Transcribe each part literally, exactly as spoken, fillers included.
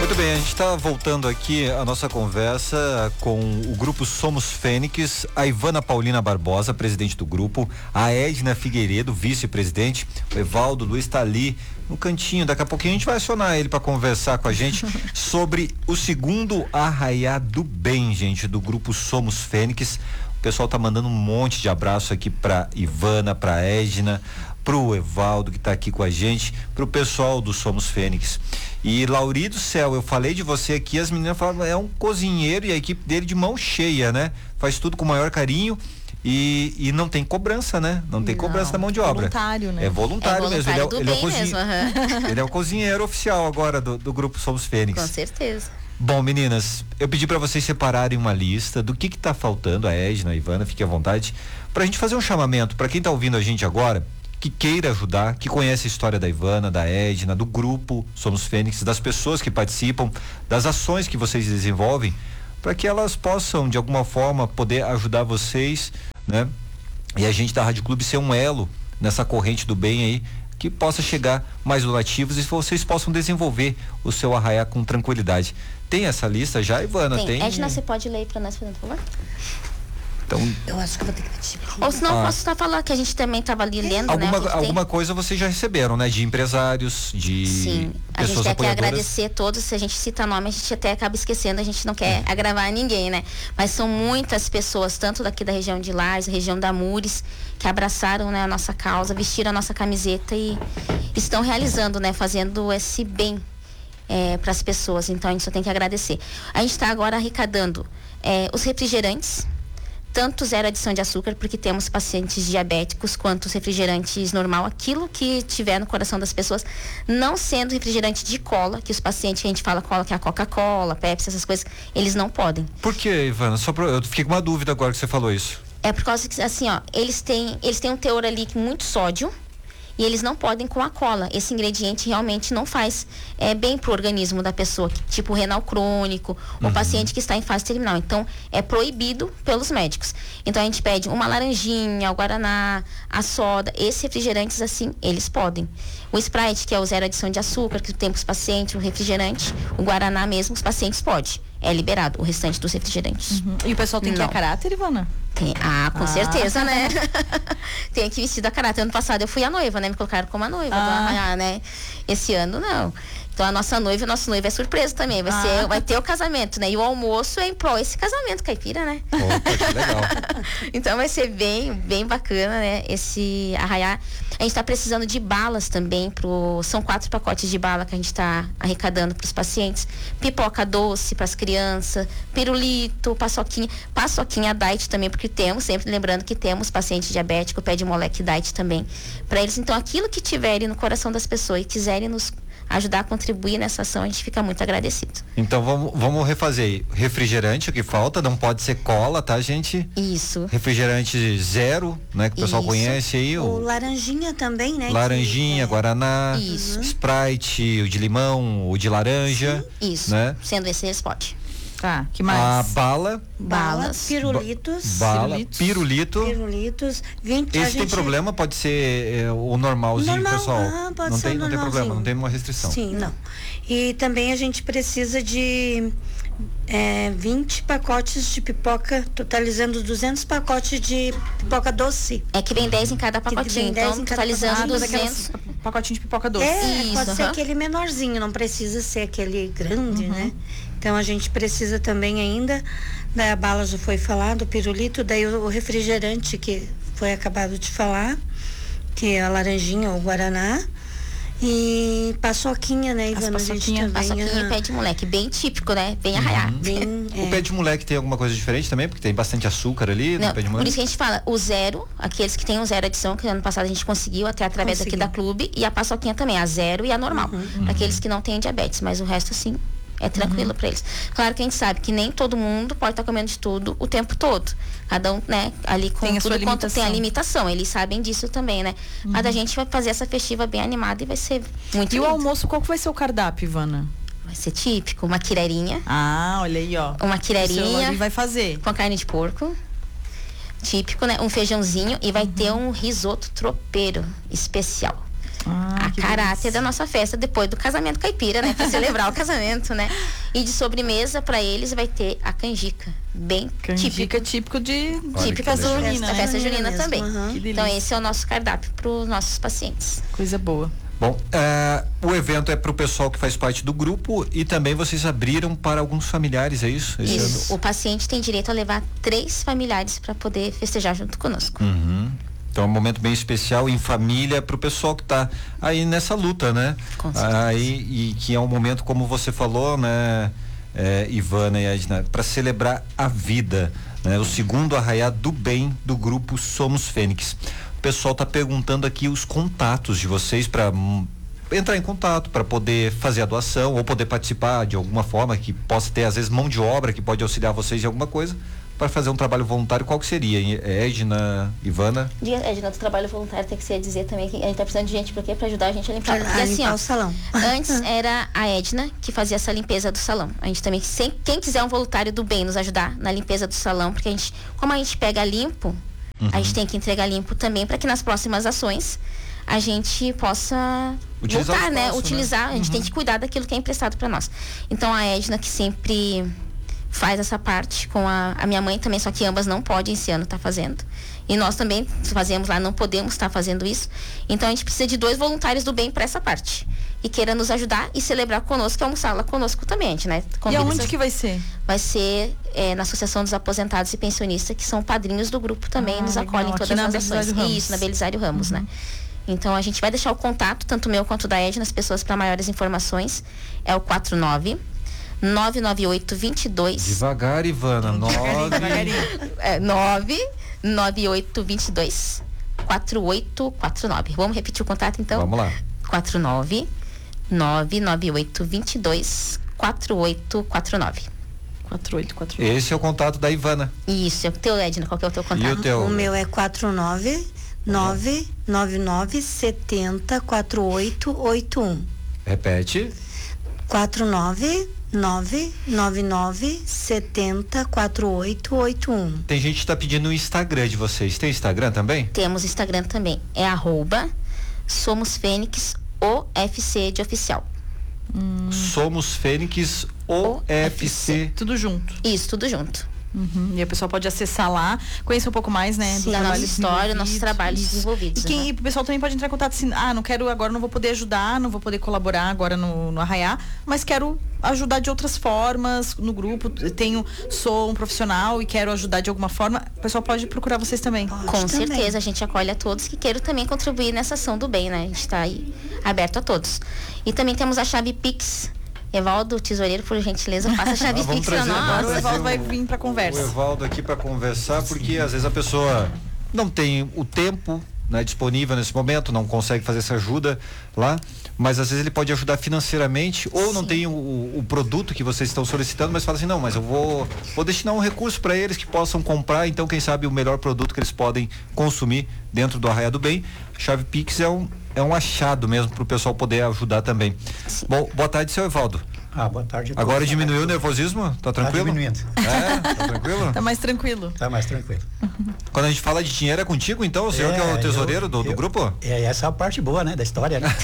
Muito bem, a gente está voltando aqui a nossa conversa com o grupo Somos Fênix, a Ivana Paulina Barbosa, presidente do grupo, a Edna Figueiredo, vice-presidente, o Evaldo Luiz está ali no cantinho, daqui a pouquinho a gente vai acionar ele para conversar com a gente sobre o segundo Arraiá do Bem, gente, do grupo Somos Fênix. O pessoal tá mandando um monte de abraço aqui para Ivana, para Edna, pro Evaldo que tá aqui com a gente, pro pessoal do Somos Fênix. E Lauri do céu, eu falei de você aqui, as meninas falaram, é um cozinheiro e a equipe dele de mão cheia, né? Faz tudo com o maior carinho e, e não tem cobrança, né? Não tem não, cobrança da mão de obra. Voluntário, né? É voluntário, é mesmo. Ele é, do ele, é o bem mesmo, uhum. ele é o cozinheiro oficial agora do, do grupo Somos Fênix. Com certeza. Bom, meninas, eu pedi para vocês separarem uma lista do que que tá faltando, a Edna, a Ivana, fique à vontade, pra gente fazer um chamamento para quem tá ouvindo a gente agora, que queira ajudar, que conhece a história da Ivana, da Edna, do grupo Somos Fênix, das pessoas que participam, das ações que vocês desenvolvem, para que elas possam, de alguma forma, poder ajudar vocês, né? E a gente da Rádio Clube ser um elo nessa corrente do bem aí, que possa chegar mais donativos e vocês possam desenvolver o seu arraiá com tranquilidade. Tem essa lista já, Ivana? Tem. Tem. Edna, você pode ler para nós, por favor? Então, eu acho que eu vou ter que pedir. Ou senão ah. posso estar falando que a gente também estava ali lendo, alguma, né? Alguma tem... coisa vocês já receberam, né? De empresários, de Sim, a pessoas gente quer apoiadoras. agradecer todos, se a gente cita nome, a gente até acaba esquecendo, a gente não quer é. agravar ninguém, né? Mas são muitas pessoas, tanto daqui da região de Lages, região da Mures, que abraçaram, né, a nossa causa, vestiram a nossa camiseta e estão realizando, né? Fazendo esse bem é, para as pessoas, então a gente só tem que agradecer. A gente está agora arrecadando é, os refrigerantes, tanto zero adição de açúcar, porque temos pacientes diabéticos, quanto os refrigerantes normal, aquilo que tiver no coração das pessoas, não sendo refrigerante de cola, que os pacientes que a gente fala cola, que é a Coca-Cola, Pepsi, essas coisas, eles não podem. Por que, Ivana? Só pra, eu fiquei com uma dúvida agora que você falou isso. É por causa que, assim, ó, eles têm, eles têm um teor ali muito sódio, e eles não podem com a cola. Esse ingrediente realmente não faz é, bem pro organismo da pessoa, tipo renal crônico, ou uhum. paciente que está em fase terminal. Então, é proibido pelos médicos. Então, a gente pede uma laranjinha, o guaraná, a soda, esses refrigerantes, assim, eles podem. O Sprite, que é o zero adição de açúcar, que tem para os pacientes, o refrigerante, o guaraná mesmo, os pacientes podem. É liberado o restante dos refrigerantes. Uhum. E o pessoal tem não. que ir a caráter, Ivana? Tem, ah, com ah. certeza, né? Tem que vestir a caráter. Ano passado eu fui a noiva, né? Me colocaram como a noiva ah. do Arraiá, né? Esse ano, não. Então a nossa noiva, o nosso noivo é surpresa também. Vai, ah. ser, vai ter o casamento, né? E o almoço é em prol esse casamento caipira, né? Opa, que legal. Então vai ser bem, bem bacana, né? Esse Arraiá. A gente tá precisando de balas também pro... São quatro pacotes de bala que a gente tá arrecadando pros pacientes. Pipoca doce pras crianças, pirulito, paçoquinha. Paçoquinha diet também, porque temos, sempre lembrando que temos paciente diabético, pede moleque diet também. Pra eles, então, aquilo que tiverem no coração das pessoas e quiserem nos ajudar a contribuir nessa ação, a gente fica muito agradecido. Então vamos, vamos refazer aí. Refrigerante, o que falta, não pode ser cola, tá, gente? Isso. Refrigerante zero, né, que o pessoal Isso. conhece aí. O, o laranjinha também, né? Laranjinha, que, guaraná, Isso. Sprite, o de limão, o de laranja. Sim. Isso, né? Sendo esse, eles podem. Tá, que mais? A bala. Balas, pirulitos. Bala, pirulitos. Pirulito. Pirulitos. vinte, Esse tem gente... problema? Pode ser é, o normalzinho, Normal, pessoal? Ah, pode não ser tem, não tem problema, não tem uma restrição. Sim, não. E também a gente precisa de é, vinte pacotes de pipoca, totalizando duzentos pacotes de pipoca doce. É que vem dez em cada pacotinho, então totalizando ah, duzentos. Pacotinho de pipoca doce. É, Isso, pode uh-huh. ser aquele menorzinho, não precisa ser aquele grande, uhum. né? Então a gente precisa também ainda, da bala já foi falado, o pirulito, daí o refrigerante que foi acabado de falar, que é a laranjinha ou guaraná. E paçoquinha, né, Ivana? As paçoquinha, paçoquinha e pé de moleque, bem típico, né? Bem uhum. arraiá. Bem, é. O pé de moleque tem alguma coisa diferente também? Porque tem bastante açúcar ali Não, no pé de moleque? Por isso que a gente fala, o zero, aqueles que tem o zero adição, que ano passado a gente conseguiu, até através Consegui. aqui da clube, e a paçoquinha também, a zero e a normal. Uhum. Aqueles que não têm diabetes, mas o resto, assim, é tranquilo uhum. para eles. Claro que a gente sabe que nem todo mundo pode estar comendo de tudo o tempo todo. Cada um, né, ali com tem tudo quanto tem a limitação. Eles sabem disso também, né? Uhum. Mas a gente vai fazer essa festiva bem animada e vai ser muito E lindo. o almoço, qual que vai ser o cardápio, Ivana? Vai ser típico, uma quirerinha. Ah, olha aí, ó. Uma quirerinha. vai fazer. Com carne de porco. Típico, né? Um feijãozinho e vai uhum. ter um risoto tropeiro especial. Ah, a caráter da nossa festa depois do casamento caipira, né? Pra celebrar o casamento, né? E de sobremesa pra eles vai ter a canjica, bem Canjica típico. típico de Típica que legal. junina, da Festa festa junina junina mesmo, também. uhum. Que Então delícia. esse é o nosso cardápio para os nossos pacientes. Coisa boa. Bom, é, o evento é para o pessoal que faz parte do grupo e também vocês abriram para alguns familiares, é isso? Esse Isso. ano? O paciente tem direito a levar três familiares para poder festejar junto conosco. Uhum. Então é um momento bem especial em família para o pessoal que está aí nessa luta, né? Com certeza. Aí, e que é um momento, como você falou, né, é, Ivana e Edna, para celebrar a vida, né? O segundo arraiá do bem do grupo Somos Fênix. O pessoal está perguntando aqui os contatos de vocês para hum, entrar em contato, para poder fazer a doação ou poder participar de alguma forma que possa ter às vezes mão de obra que pode auxiliar vocês em alguma coisa para fazer um trabalho voluntário. Qual que seria? Edna, Ivana? Edna, do trabalho voluntário tem que ser dizer também que a gente está precisando de gente para quê? Para ajudar a gente a limpar. Pra Porque assim, limpar ó, o salão. antes era a Edna que fazia essa limpeza do salão. A gente também, sem, quem quiser um voluntário do bem nos ajudar na limpeza do salão, porque a gente, como a gente pega limpo, uhum. a gente tem que entregar limpo também para que nas próximas ações a gente possa Utilizar voltar, o né? espaço, Utilizar, né? a gente Uhum. tem que cuidar daquilo que é emprestado para nós. Então a Edna que sempre faz essa parte com a, a minha mãe também, só que ambas não podem esse ano estar tá fazendo. E nós também fazemos lá, não podemos estar tá fazendo isso. Então a gente precisa de dois voluntários do bem para essa parte. E queira nos ajudar e celebrar conosco, almoçar lá conosco também, a gente, né? E Convida aonde essas- que vai ser? Vai ser é, na Associação dos Aposentados e Pensionistas, que são padrinhos do grupo também, Ah, nos legal. acolhem em Aqui todas na as ações. Belisário Ramos. Isso, na Belisário Ramos, né? Então a gente vai deixar o contato, tanto meu quanto da Edna, as pessoas para maiores informações. É o quatro nove nove nove oito dois dois Devagar, Ivana. Nove. é, nove nove oito dois dois quatro oito quatro nove. Vamos repetir o contato então? Vamos lá. quatro nove nove nove oito dois dois quatro oito quatro nove. quatro oito quatro nove. Esse é o contato da Ivana. Isso, é o teu, Edna, qual que é o teu contato? E o teu? O meu é quatro nove nove nove nove sete zero quatro oito oito um. Repete. quatro nove nove nove nove sete zero quatro oito oito um. Tem gente que tá pedindo o Instagram de vocês. Tem Instagram também? Temos Instagram também. É arroba Somos Fênix O F C de oficial. Somos Fênix O F C. Tudo junto. Isso, tudo junto. Uhum. E a pessoa pode acessar lá, conhecer um pouco mais, né? Sim, do a nossa trabalho história, desenvolvido. nossos trabalhos Isso. desenvolvidos. E quem, uhum. e o pessoal também pode entrar em contato assim, ah, não quero agora, não vou poder ajudar, não vou poder colaborar agora no, no Arraiá, mas quero ajudar de outras formas no grupo, tenho, sou um profissional e quero ajudar de alguma forma, o pessoal pode procurar vocês também. Pode Com também. certeza, a gente acolhe a todos que queiram também contribuir nessa ação do bem, né? A gente está aí aberto a todos. E também temos a chave Pix. Evaldo, tesoureiro, por gentileza, faça a chave Ah, vamos Pix pra trazer agora Agora o nós. Evaldo vai vir pra O conversa. Evaldo aqui para conversar, porque às vezes a pessoa não tem o tempo, né, disponível nesse momento, não consegue fazer essa ajuda lá, mas às vezes ele pode ajudar financeiramente ou não Sim. tem o, o produto que vocês estão solicitando, mas fala assim, não, mas eu vou, vou destinar um recurso para eles que possam comprar, então quem sabe o melhor produto que eles podem consumir dentro do Arraiá do Bem. A chave Pix é um, é um achado mesmo para o pessoal poder ajudar também. Bom, boa tarde, seu Evaldo. Ah, boa tarde a todos. Agora diminuiu o nervosismo? Tá tranquilo? Tá diminuindo. É, tá tranquilo? Tá mais tranquilo. Tá mais tranquilo. Quando a gente fala de dinheiro é contigo, então? O senhor que é o tesoureiro eu- do, do eu- grupo? É, essa é a parte boa, né, da história, né?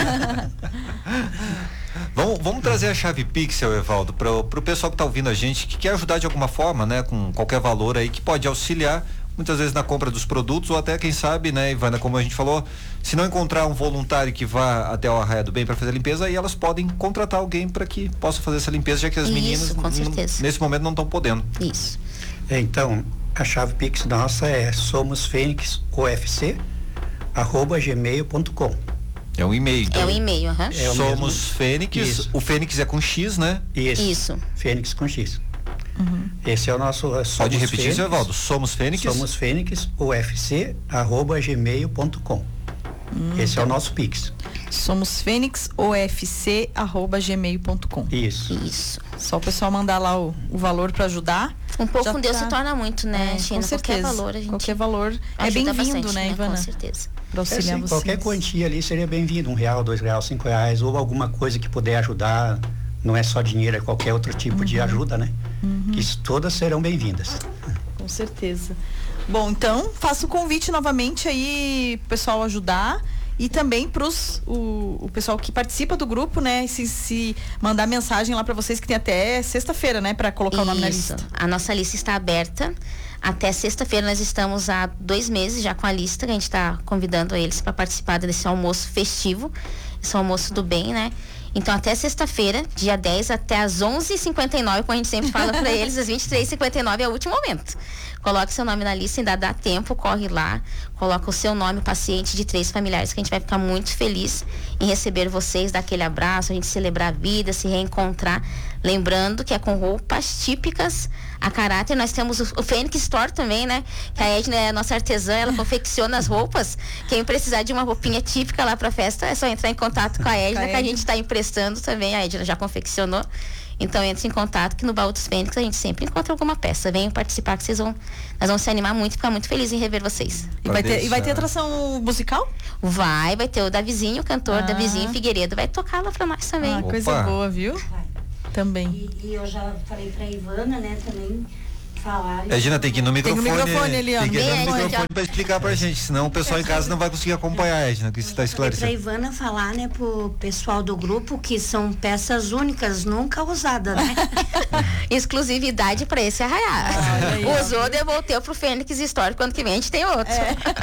Vamos, vamos trazer a chave Pixel, Evaldo, pro, pro pessoal que tá ouvindo a gente, que quer ajudar de alguma forma, né? Com qualquer valor aí, que pode auxiliar, muitas vezes na compra dos produtos, ou até, quem sabe, né, Ivana, como a gente falou, se não encontrar um voluntário que vá até o Arraiá do Bem para fazer a limpeza, aí elas podem contratar alguém para que possa fazer essa limpeza, já que as Isso, meninas com n- certeza. nesse momento não estão podendo. Isso. É, então, a chave Pix nossa é somosfênixofc arroba gmail ponto com. É um e-mail. Então. É o e-mail, aham. É o Somos mesmo. Fênix, Isso. o Fênix é com X, né? Isso. Isso. Fênix com X. Esse é o nosso. é Pode Somos repetir, Fênix, seu Evaldo. Somos Fênix. Somos Fênix ufc arroba gmail ponto com. Esse é o nosso Pix. Somos fênix o f c arroba gmail ponto com. Isso. Isso. Só o pessoal mandar lá o, o valor para ajudar. Um pouco Já com Deus tá. se torna muito, né, É, China? com certeza. Qualquer valor a gente Qualquer valor é ajuda bem-vindo, bastante, né, Ivana? Com certeza. Para É, auxiliar sim, vocês. qualquer quantia ali seria bem-vindo, um real, dois reais, cinco reais, ou alguma coisa que puder ajudar. Não é só dinheiro, é qualquer outro tipo de ajuda, né? Que isso, todas serão bem-vindas. Com certeza. Bom, então, faço o convite novamente aí pro pessoal ajudar E também pros o, o pessoal que participa do grupo, né? Se, se mandar mensagem lá para vocês, que tem até sexta-feira, né? Para colocar Isso. o nome na lista. A nossa lista está aberta. Até sexta-feira nós estamos há dois meses já com a lista, que a gente está convidando eles para participar desse almoço festivo, esse almoço do bem, né? Então até sexta-feira, dia dez, até às onze e cinquenta e nove, como a gente sempre fala para eles, às vinte e três e cinquenta e nove é o último momento. Coloque seu nome na lista, ainda dá tempo, corre lá, coloca o seu nome, paciente de três familiares, que a gente vai ficar muito feliz em receber vocês, dar aquele abraço, a gente celebrar a vida, se reencontrar, lembrando que é com roupas típicas a caráter. Nós temos o, o Fênix Store também, né? Que a Edna é a nossa artesã, ela confecciona as roupas. Quem precisar de uma roupinha típica lá pra festa, é só entrar em contato com a Edna, que a gente está emprestando também, a Edna já confeccionou. Então entre em contato, que no Baú dos Fênix a gente sempre encontra alguma peça. Venham participar, que vocês vão, nós vamos se animar muito, ficar muito felizes em rever vocês. E vai, ter, e vai ter atração musical? Vai, vai ter o Davizinho, o cantor Ah. Davizinho Figueiredo, vai tocar lá pra nós também. Ah, Opa. coisa boa, viu? Vai. Também. E, e eu já falei pra Ivana, né, também falar. A Edna tem que ir no Tem no microfone. microfone ali, ó. Tem que ir Bem, no Edna, microfone já. pra explicar pra gente, senão o pessoal em casa não vai conseguir acompanhar a Edna, que você tá Falei pra esclarecendo. Ivana falar, né, pro pessoal do grupo que são peças únicas, nunca usadas, né? Exclusividade pra esse arraiar. Olha aí, ó. Usou, devolveu pro Fênix Histórico, quando que vem a gente tem outro.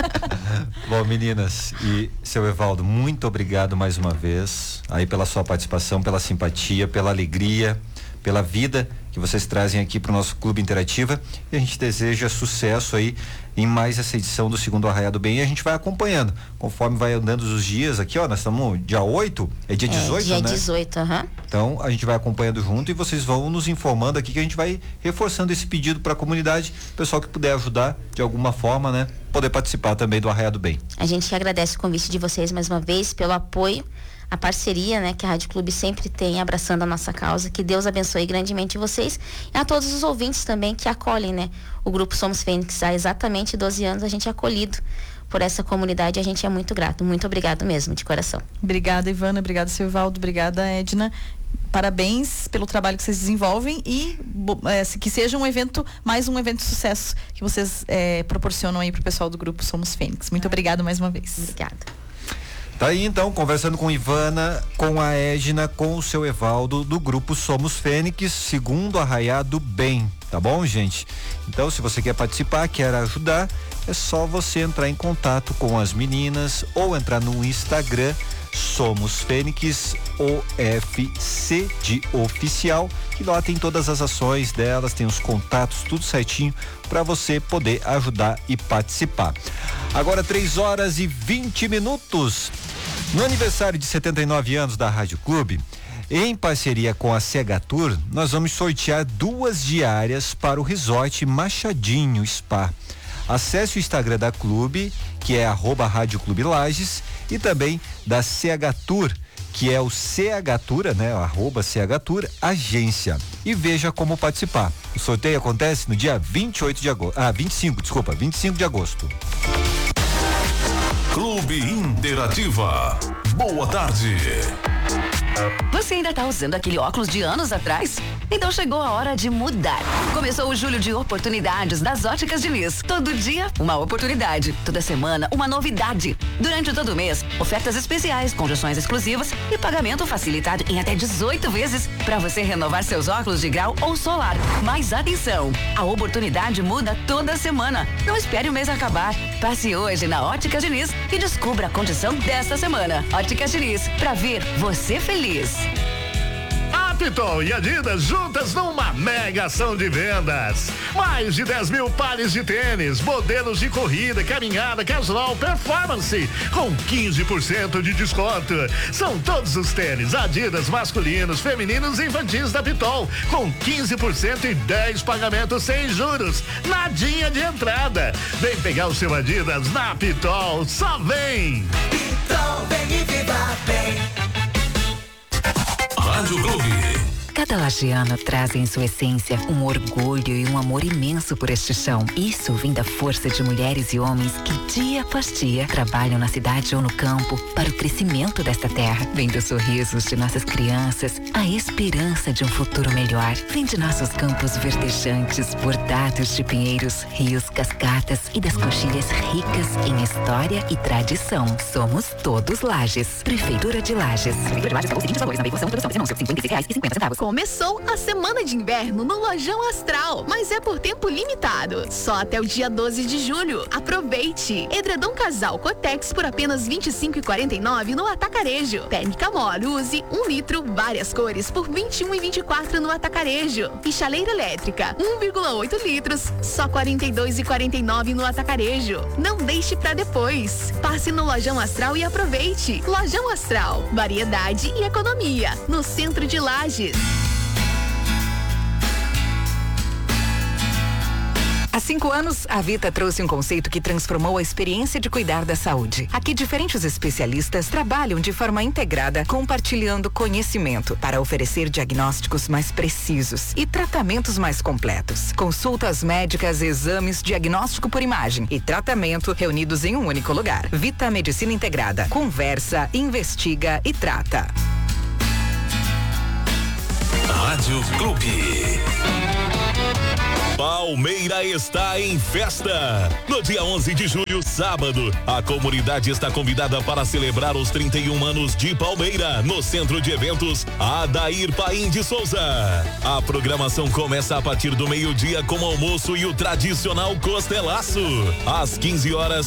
Bom, meninas e seu Evaldo, muito obrigado mais uma vez aí pela sua participação, pela simpatia, pela alegria, pela vida que vocês trazem aqui para o nosso Clube Interativa, e a gente deseja sucesso aí em mais essa edição do segundo Arraiá do Bem, e a gente vai acompanhando conforme vai andando os dias aqui, ó, nós estamos dia oito, é dia dezoito, é, dia né? dezoito, aham. Então a gente vai acompanhando junto e vocês vão nos informando aqui, que a gente vai reforçando esse pedido para a comunidade, pessoal que puder ajudar de alguma forma, né, poder participar também do Arraiá do Bem. A gente agradece o convite de vocês mais uma vez, pelo apoio, a parceria, né, que a Rádio Clube sempre tem abraçando a nossa causa. Que Deus abençoe grandemente vocês e a todos os ouvintes também que acolhem, né, o Grupo Somos Fênix. Há exatamente doze anos a gente é acolhido por essa comunidade, a gente é muito grato. Muito obrigado mesmo, de coração. Obrigada, Ivana. Obrigada, seu Evaldo. Obrigada, Edna. Parabéns pelo trabalho que vocês desenvolvem e é, que seja um evento, mais um evento de sucesso que vocês é, proporcionam aí pro pessoal do Grupo Somos Fênix. Muito obrigada mais uma vez. Obrigada. Tá aí então, conversando com Ivana, com a Edna, com o seu Evaldo, do Grupo Somos Fênix, segundo Arraiá do Bem, tá bom, gente? Então, se você quer participar, quer ajudar, é só você entrar em contato com as meninas ou entrar no Instagram Somos Fênix O F C de oficial, que lá tem todas as ações delas, tem os contatos, tudo certinho para você poder ajudar e participar. Agora três horas e vinte minutos. No aniversário de setenta e nove anos da Rádio Clube, em parceria com a Segatur, nós vamos sortear duas diárias para o Resort Machadinho Spa. Acesse o Instagram da Clube, que é arroba Rádio Clube Lages, e também da Segatur, que é o Chegatura, né? Arroba Chegatur Agência. E veja como participar. O sorteio acontece no dia vinte e oito de agosto. Ah, vinte e cinco, desculpa, vinte e cinco de agosto. Clube Interativa. Boa tarde. Você ainda tá usando aquele óculos de anos atrás? Então chegou a hora de mudar. Começou o julho de oportunidades das Óticas Diniz. Todo dia, uma oportunidade. Toda semana, uma novidade. Durante todo o mês, ofertas especiais, condições exclusivas e pagamento facilitado em até dezoito vezes para você renovar seus óculos de grau ou solar. Mas atenção, a oportunidade muda toda semana. Não espere o mês acabar. Passe hoje na Óticas Diniz e descubra a condição desta semana. Óticas Diniz, pra ver você feliz. A Pitol e Adidas juntas numa mega ação de vendas. Mais de dez mil pares de tênis, modelos de corrida, caminhada, casual, performance, com quinze por cento de desconto. São todos os tênis Adidas masculinos, femininos e infantis da Pitol, com quinze por cento e dez pagamentos sem juros. Nadinha de entrada. Vem pegar o seu Adidas na Pitol, só vem! Pitol, vem e viva bem. Rádio Clube. Cada lajeano traz em sua essência um orgulho e um amor imenso por este chão. Isso vem da força de mulheres e homens que dia após dia trabalham na cidade ou no campo para o crescimento desta terra. Vem dos sorrisos de nossas crianças, a esperança de um futuro melhor. Vem de nossos campos verdejantes, bordados de pinheiros, rios, cascatas e das coxilhas ricas em história e tradição. Somos todos Lages. Prefeitura de Lages. Prefeitura de Lages, os seguintes valores na veiculação, produção, anúncio, cinquenta e seis reais e cinquenta centavos. Começou a semana de inverno no Lojão Astral, mas é por tempo limitado. Só até o dia doze de julho. Aproveite! Edredom Casal Cotex por apenas vinte e cinco reais e quarenta e nove centavos no Atacarejo. Térmica Mole Use um litro, várias cores por vinte e um reais e vinte e quatro centavos no Atacarejo. E chaleira elétrica um vírgula oito litros, só quarenta e dois reais e quarenta e nove centavos no Atacarejo. Não deixe pra depois. Passe no Lojão Astral e aproveite. Lojão Astral, variedade e economia, no centro de Lages. Há cinco anos, a Vita trouxe um conceito que transformou a experiência de cuidar da saúde. Aqui, diferentes especialistas trabalham de forma integrada, compartilhando conhecimento para oferecer diagnósticos mais precisos e tratamentos mais completos. Consultas médicas, exames, diagnóstico por imagem e tratamento reunidos em um único lugar. Vita Medicina Integrada. Conversa, investiga e trata. Rádio Clube. Palmeira está em festa. No dia onze de julho, sábado, a comunidade está convidada para celebrar os trinta e um anos de Palmeira no Centro de Eventos Adair Paim de Souza. A programação começa a partir do meio-dia com o almoço e o tradicional costelaço. Às quinze horas,